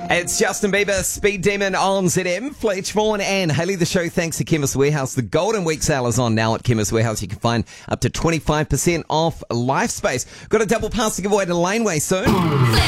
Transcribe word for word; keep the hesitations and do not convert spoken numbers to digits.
It's Justin Bieber, Speed Demon on Z M. Fletch Vaughan and Hayley the show thanks to Chemist Warehouse. The Golden Week sale is on now at Chemist Warehouse. You can find up to twenty-five percent off Life Space. Got a double pass to give away to Laneway soon.